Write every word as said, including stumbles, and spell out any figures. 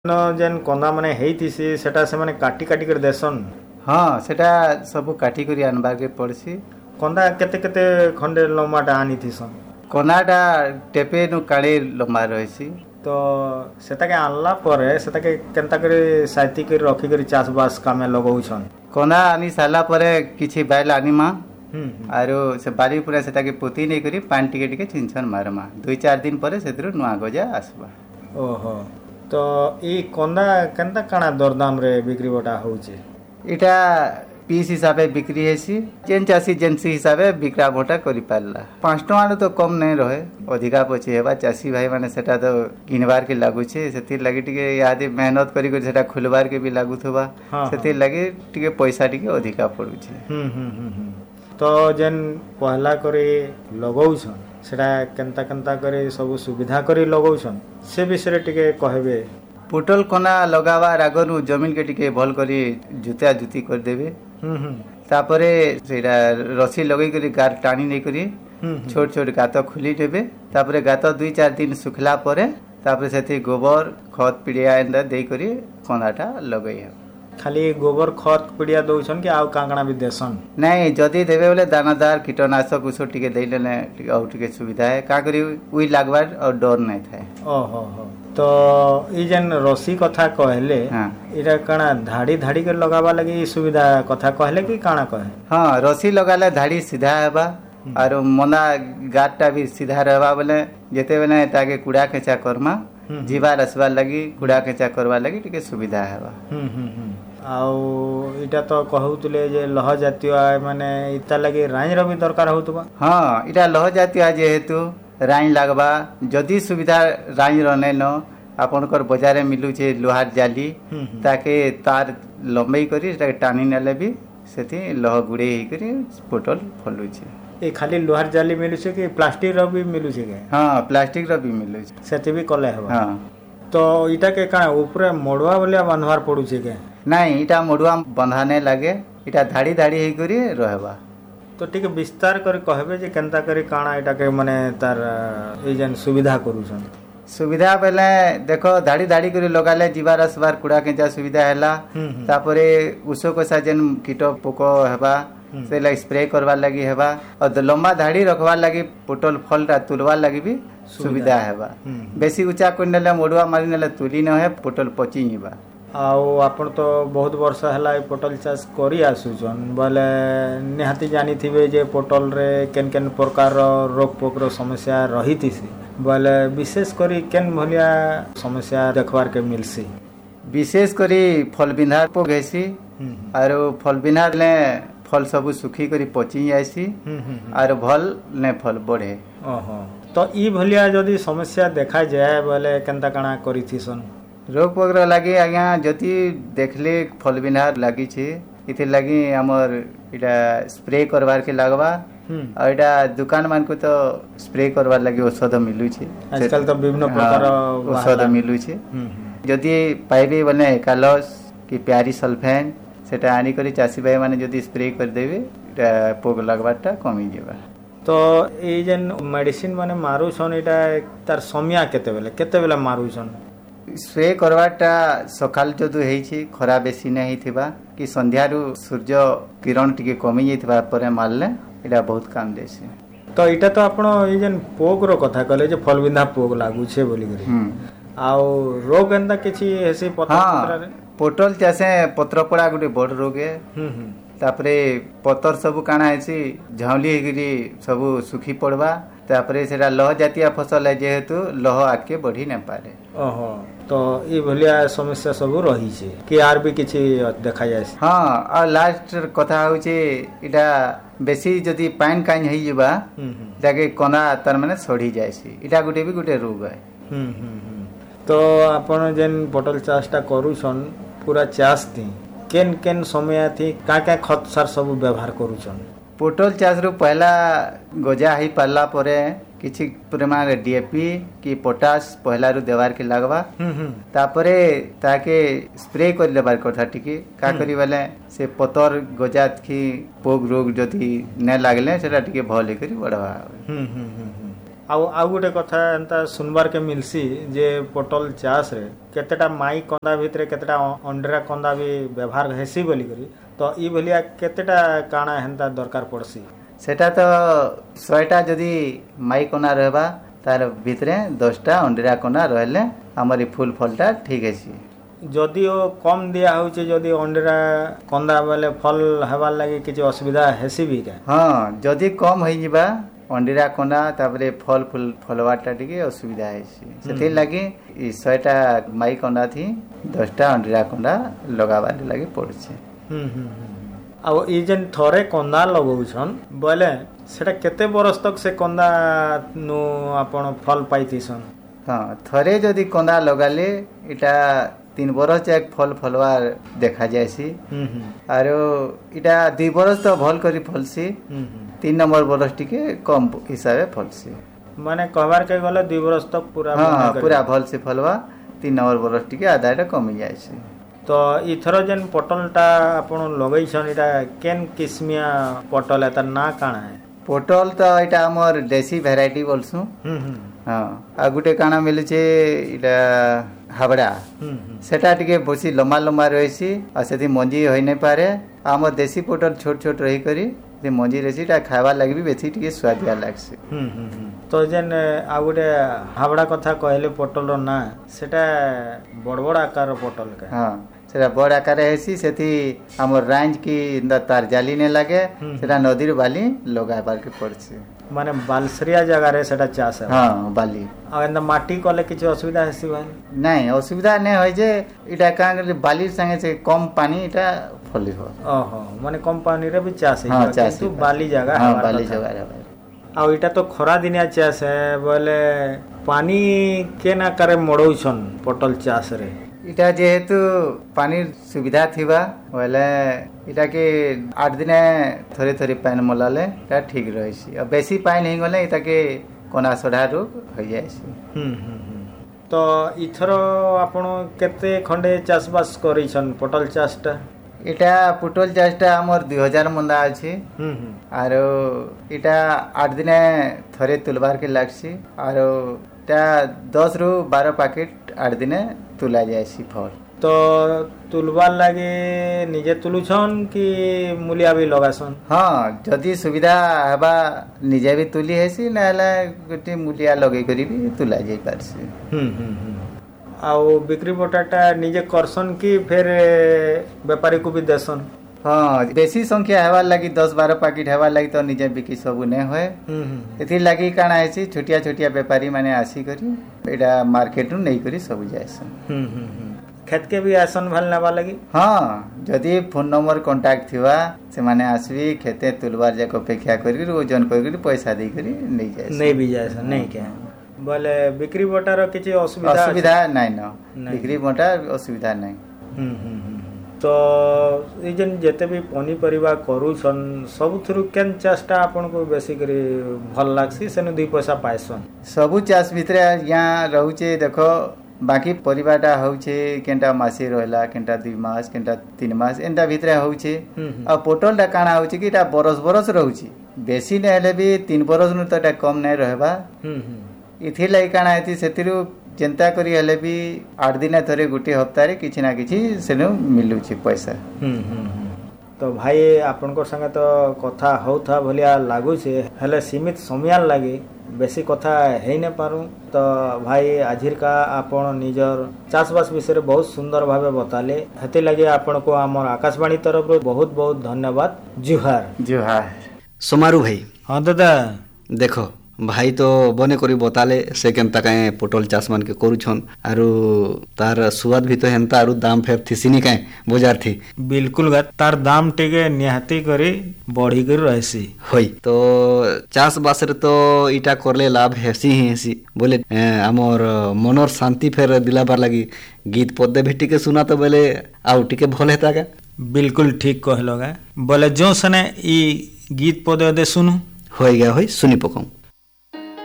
न जेन कंदा माने हेइतिसी सेटा से माने काटी काटी कर देसन। हाँ सेटा सब काटी करी आनबार के पड़सी। कंदा केते केते खंडे लंबाटा आनी थिसन। कंदाटा टेपे नु काळे लंबा रहसी। तो सेटा के आनला परे सेटा के केनता करे साइती कर रखी कर चाष बास कामे लगाउछन। कंदा आनी साला परे किछि बैल आनीमा हम्म आरो से बारी पूरा सेटा के पोती नै करी पानी टिके टिके छिनछन मारमा दुई चार दिन परे सेतिर नुआ गजा आसबा। ओहो तो ई कंदा केनता काना दरदाम रे बिक्री बटा होउची। इटा पीस हिसाबे बिक्री हेसी जेन चासी जेनसी हिसाबे बिक्रा भोटा करि पारला। पाँच टका तो कम नै रहे अधिका पछे हेबा चासी भाई माने सेटा तो किनबार के लागू छे सेति लागि टिके यादे मेहनत करी करी सेटा खुलबार के भी लागू थबा सेति लागि टिके पैसा टिके अधिका पड़ू छे। हम्म हम्म हम्म तो जेन पहला करे लगाउछन सेटा केनता केनता करे सब सुविधा करी लगाउछन से विषय टिके कहबे। पोटल कोना लगावा रागनु जमीन के टिके भल करी जुता जुती कर देबे। हम्म हम्म तापरे सेटा रस्सी लगै करी गार टानी नै करी छोट छोट गात खुली देबे। तापरे गात दुई चार दिन सुखला परे तापरे सेति गोबर खत पिडिया एंदा देई करी कोनाटा लगै है। खाली गोबर खत पिडिया दउछन कि आउ कांगणा भी देसन। नहीं जदी देबे बोले दानादार कीटनाशक उसो टिके देलेने टिके और टिके सुविधा है का करी उई लागबार और डर नै थाए। ओहो हो तो ई जेन रस्सी कथा कहले हां इरा काना धाड़ी धाड़ी के लगावा लगी सुविधा कथा कहले कि काना कहे। हां रस्सी लगाले धाड़ी सीधा हेबा और मना गाटटा भी सीधा रहबा बोले जेते बेले ताके कुड़ा केचा करमा जीवा रसवा लगी कुड़ा केचा करवा लगी टिके सुविधा हेबा। हम्म हम्म आउ इटा तो कहउतले जे लह जातीय माने इता लगी राइन रो भी दरकार होतबा। हां इटा लह जातीय जेहेतु राइन लागबा जदी सुविधा राइन रहने न आपनकर बाजार मिलू छे लोहार जाली ताके तार लंबाई करी सेटा टानी नेले भी सेति लह गुडे ही करी पोटल फलू छे। ए खाली लोहार जाली मिलू छे कि प्लास्टिक रो भी मिलू छे के। हां प्लास्टिक रो भी मिलू छे सेति भी कले हबा। हां तो इटा के का ऊपर मोड़वा बोले बांधवार पड़ू छे के। नहीं इटा मोड़वा बंधाने लागे इटा धाड़ी धाड़ी ही करी रहबा। तो ठीक विस्तार कर कहबे जे केनता करी काना इटा के माने तार ए जन सुविधा करूछन। सुविधा बेले देखो धाड़ी धाड़ी करी लगाले जीवा रसबार कुड़ा केजा सुविधा हैला। तापरे उसो कोसा जेन कीट पोको हेबा से ला स्प्रे करवा लगी हेबा और लंबा धाड़ी रखवा लगी पोटल फलटा तुलवा लगी भी सुविधा हेबा। बेसी ऊंचा कोनेले मोड़वा मारी नेले तुली न है पोटल पची हिबा। आउ आपण तो बहुत वर्ष हला पोटल चाष करी आसुछन बोले निहाती जानी थिबे जे पोटल रे केन केन प्रकार रोग पोकर समस्या रहितिसी बोले विशेष करी केन भलिया समस्या देखबार के मिलसी। विशेष करी फल बिंधार पो गेसी आरो फल बिंधार ले फल सब सुखी करी पची आसी आरो भल ने फल बढ़े। ओहो तो ई भलिया जदी समस्या देखा जाए बोले केनता काना करिथिसन। रोग पगर लगी आज्ञा जति देखले फल बिनार लगी छे इथे लगी हमर इटा स्प्रे करवार के लागबा और इटा दुकान मान को तो स्प्रे करवार लगी औषध मिलू छे। आजकल तो विभिन्न प्रकार औषध मिलू छे जदी पाइबे बने एकालस कि प्यारी सल्फेन सेटा आनी करी चासी भाई माने जदी स्प्रे कर देबे इटा पोग लागबाटा कमी जेबा। तो ए जेन मेडिसिन माने मारुछन इटा तार समय केते बेले केते बेले मारुछन। स्प्रे करवाटा सकाल जदु हेई छी खरा बेसी नहीं थिबा कि संध्या रु सूर्य किरण टिके कमी जाइथिबा परे मारले इटा बहुत काम देसी। तो इटा तो आपण ए जेन पोग रो कथा कहले जे फल बिंधा पोग लागू छे बोली करी आउ रोग एंदा किछि हेसी पत्र रे पोटल चासे पत्र पड़ा गुटे बड़ रोग है। तापरे पतर सब काना हेसी झाउली हेगिरी सब सुखी पड़वा तापरे सेरा लह जातीय फसल है जेहेतु लह आके बढ़ी न पारे। ओहो तो ई भलिया समस्या सब रही छे कि आर भी किछि देखा जाय। हां आ लास्ट कथा हो छे इटा बेसी जदी पाइन काइन हेई जबा जाके कोना तर माने सड़ी जाय छी इटा गुटे भी गुटे रोग है। हम हम तो आपण जेन पोटल चाषटा करूछन पूरा चाष थी केन केन समय थी का का खत सार सब व्यवहार करूछन। पोटल चाष रो पहला गजा ही पाला परे किछि परिमाण डीएपी की पोटास पहला रु देवार के लागबा तापरे ताके स्प्रे कर लेबार कथा टिके का करी वाले से पतर गजा की पोग रोग जदी न लागले सेटा टिके भले करी बढ़वा। आउ आउ गोटे कथा एंता सुनबार के मिलसी जे पोटल चाष रे केतेटा माई कंदा भितरे केतेटा अंडरा कंदा भी व्यवहार हेसी बोली करी तो ई भलिया केतेटा काना हेंता दरकार पड़सी सेटा तो शहेटा जदि माई कोना रहबा तार भितरे दसटा अंडरा कोना रहले हमर फूल फलटा ठीक है। जदि ओ कम दिया होचे जदि अंडरा कंदा बेले फल हेबार लागि किछि असुविधा हेसी भी के हाँ जदि कम होई जिबा अंडीरा कंडा तापरे फल फूल फलवाटा टिके असुविधा हेसी सेति लागि ई शहेटा माई कंडा थी दसटा अंडीरा कंडा लगाबार लागि पड़छे। हम्म हम्म आ ई जेन थरे कंदा लगौछन बोले सेटा केते बरस तक से कंदा नु आपण फल पाइतिसन? हाँ थरे जदि कंदा लगाले इटा तीन बरस जाक फल फलवार देखा जायसी आरो इटा दुई बरस तो भल करी फलसी तीन नंबर बरस टिके कम हिसाबे फलसी माने कहबार के गले दुई बरस तक पूरा हाँ पूरा भल से फलवा तीन नंबर बरस टिके आधाटा कमी जायसी। तो इथर जेन पटलटा आपण लगैछन इटा केन किस्मिया पटल एता ना काना है? पटल तो इटा हमर देसी वैरायटी बोलसु। हाँ आ गुटे काना मिले छे इटा हाबड़ा सेटा टिके बसी लम्बा लम्बा रहसी आ सेति मंजी होई नै पारे हमर देसी पटल छोट छोट रही करी जे मंजी रहसी ता खावा लागि भी बेसी टिके स्वादिया लागसी। तो जेन आ गुटे हाबड़ा कथा कहले पटल ना सेटा बड़ बड़ आकार पटल का हाँ सेटा बड़ आकार हेसी सेति हमर रांझ की तार जाली ने लागे सेटा नदीर बाली लगाबार के पड़सी माने बालसरिया जगह रे सेटा चाष है। हाँ बाली आ एंदा माटी कले किछ असुविधा हेसी भाई? नहीं असुविधा नै होय जे इटा कांग बाली संगे से कम पानी इटा फली हो। ओहो माने कम पानी रे भी चाष है हाँ, किंतु बाली जगह हाँ बाली जगह रे आ इटा तो खरा दिनिया चाष है बोले पानी केना करे मोड़ौछन पटल चाष रे? इटा जेहेतु पानी सुविधा थिबा बोले इटा के आठ दिन थोड़े थोड़े पानी मलाले इटा ठीक रही और बेसी पानी नहीं गले इटा के कोना सोढ़ा रोग हो जाएसी। तो इथर आपण केते खंडे चाष बास करिसन पटल चाषटा? इटा पटल चाषटा हमर दो हज़ार मंदा अछि आरो इटा आठ दिन थोड़े तुलबार के लागसी आरो ता दस रु बारह पैकेट आठ दिन तुला जायसी फल। तो तुलबार लागे निजे तुलुछन कि मूलिया भी लगासन? हाँ जदि सुविधा हेबा निजे भी तुली हेसी नाले गोटे मूलिया लगे करी भी तुला जाई पारसी। हम्म हम्म आउ बिक्री बटाटा निजे करसन कि फिर व्यापारी को भी देसन? हाँ बेसी संख्या हेबार लगी दस बारह पैकेट हेबार लगी तो निजे बिकी सबु नै होय एथि लगी काना हेसी छोटिया छोटिया व्यापारी माने आसी करी एडा मार्केट नु नै करी सब जायसन। खेत के भी आसन भल नबा लगी? हाँ जदि फोन नंबर कांटेक्ट थिबा से माने आसबी खेते तुलबार जाक अपेक्षा करी ओजन करी पैसा दे करी नै जाय नै भी जायसन नै के बोले बिक्री बटार किछि असुविधा असुविधा नै न बिक्री बटा असुविधा नै। तो ये जन जेते भी पनीपरिबा करूछन सबथुरु केन चाषटा आपन को बेसी करी भल लागसी सेनु दुई पैसा पाइसन? सबु चाष भितरे यहाँ रहउचे देखो बाकी परिबाटा होउचे केनटा मासे रहला केनटा दुई मास केनटा तीन मास एंता भितरे होउचे आ पोटलटा काना होउचे कि ता बरस बरस रहउची बेसी नै हेले भी तीन बरस नु तटा कम नै रहबा इथि लाई काना हेती सेतिरु चिंता करी हेले भी आठ दिन थोड़े गोटे हफ्ता रे किछि ना किछि सेनु मिलुछि पैसा। तो भाई आपन को संगे तो कथा होता भलिया लागू छे हेले सीमित समय लागी बेसी कथा हेई न पारू तो भाई आजिर का आपण निजर चाषबास विषय रे बहुत सुंदर भावे बताले हेते लगे आपण को हमर आकाशवाणी तरफ रो बहुत बहुत धन्यवाद। जुहार जुहार समारू भाई। हाँ दादा देखो भाई तो बने करी बताले से केनता काए पोटल चाष मान के करूछन आरु तार स्वाद भी तो हेनता आरु दाम फेर थिसिनी काए बाजार थी बिल्कुल गा तार दाम टिके निहाती करी बढ़ी कर रहसी होई। तो चाष बास रे तो इटा करले लाभ हेसी ही हेसी बोले हमर मनर शांति फेर दिलाबार लागि गीत पद्य भी टिके सुना तो बोले आउ टिके भल हेता का? बिल्कुल ठीक कहलो गा बोले जो सने ई गीत पद्य दे सुनु होई गया होई सुनी पकाऊ।